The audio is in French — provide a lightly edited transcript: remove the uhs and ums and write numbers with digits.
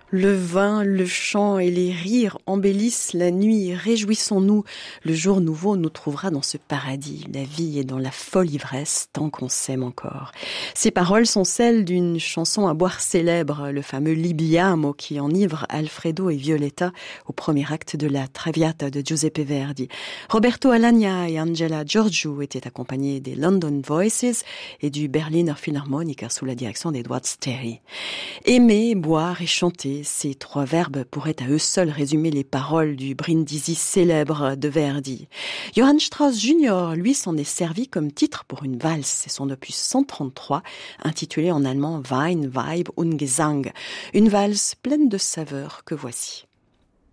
Le vin, le chant et les rires embellissent la nuit. Réjouissons-nous, le jour nouveau nous trouvera dans ce paradis. La vie est dans la folle ivresse tant qu'on s'aime encore. Ces paroles sont celles d'une chanson à boire célèbre, le fameux Libiamo qui enivre Alfredo et Violetta au premier acte de la Traviata de Giuseppe Verdi. Roberto Alagna et Angela Giorgiou étaient accompagnés des London Voices et du Berliner Philharmoniker sous la direction d'Edward Sterry. Aimer, boire et chanter, ces trois verbes pourraient à eux seuls résumer les paroles du Brindisi célèbre de Verdi. Johann Strauss Jr., lui, s'en est servi comme titre pour une valse. C'est son opus 133, intitulé en allemand Wein, Weib und Gesang. Une valse pleine de saveurs que voici.